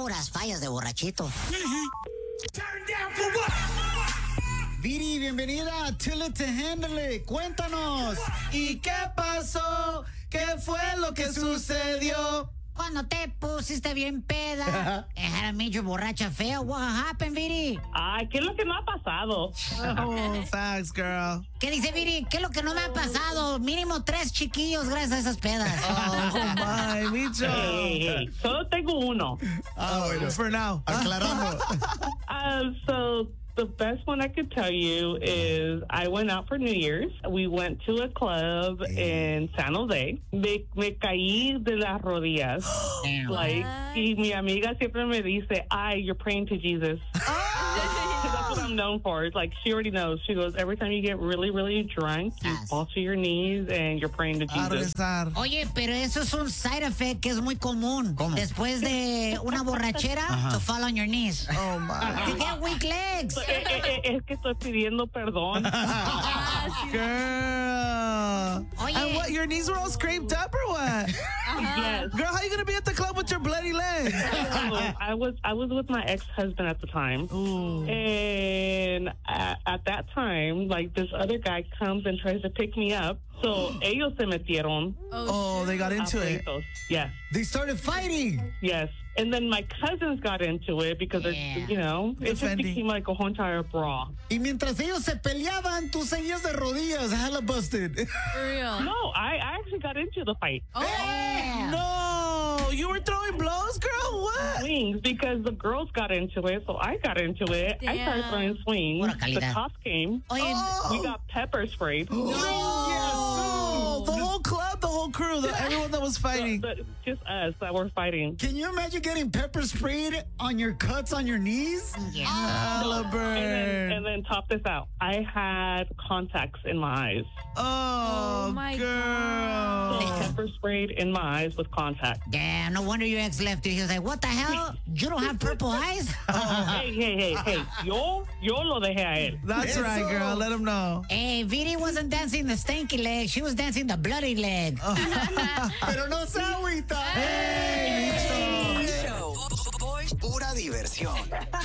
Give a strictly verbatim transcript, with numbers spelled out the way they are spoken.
Puras fallas de borrachito. Viri, bienvenida a Till It to Handle It. Cuéntanos. ¿Y qué pasó? ¿Qué fue lo que sucedió? Cuando te pusiste bien peda. I had a major borracha feo. What happened, Viri? Ay, ¿qué es lo que no ha pasado? Oh, facts, girl. ¿Qué dice Viri? ¿Qué es lo que no me ha pasado? Mínimo tres chiquillos gracias a esas pedas. Oh, my, Micho. Hey, hey, solo tengo uno. Ah, bueno. For now. Aclarando. Uh, so the best one I could tell you is I went out for New Year's. We went to a club in San Jose. Me, me caí de las rodillas. Like, y mi amiga siempre me dice, ay, you're praying to Jesus. Because that's what I'm known for. It's like, she already knows. She goes, every time you get really, really drunk, you Yes. fall to your knees and you're praying to A Jesus. rezar. Oye, pero eso es un side effect que es muy común. ¿Cómo? Después de una borrachera, to fall on your knees. Oh, my. To get weak legs. Eh, eh, eh, es que estoy pidiendo perdón. Girl. Oye. And what, your knees were all scraped up or what? Yes. Girl, how you going to be at the club with your bloody legs? I was I was with my ex-husband at the time. Ooh. And at, at that time, like, this other guy comes and tries to pick me up. So ellos se metieron. Oh, they got a into it. pleitos. Yes, They started fighting. yes. And then my cousins got into it because, Yeah. it, you know, it just Defending. became like a whole entire brawl. Y mientras ellos se peleaban, tú seguías de rodillas, hella busted. For real. No, I, I actually got into the fight. Yeah. No, you were throwing blows, girl? What? Swings, because the girls got into it, so I got into it. I started Damn. throwing swings. Pura The calidad. cops came. Oye, Oh. We got pepper sprayed. Oh, the whole club, the whole crew, the, everyone that was fighting. But just us that were fighting. Can you imagine getting pepper sprayed on your cuts on your knees? yeah. And then, Halliburton. and then top this out. I had contacts in my eyes. Oh, Oh, my girl. Pepper sprayed in my eyes with contact. Yeah, no wonder your ex left you. He was like, what the hell? You don't have purple eyes? Hey, hey, hey, hey. Yo, yo lo dejé a él. That's Eso. right, girl. Let him know. Hey, Viri wasn't dancing the stanky leg. She was dancing the bloody leg. Pero no se agüita. Hey, Show. Pura diversión.